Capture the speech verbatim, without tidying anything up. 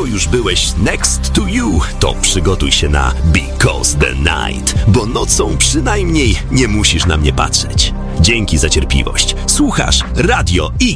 już byłeś next to you, to przygotuj się na Because the Night, bo nocą przynajmniej nie musisz na mnie patrzeć. Dzięki za cierpliwość. Słuchasz Radio X.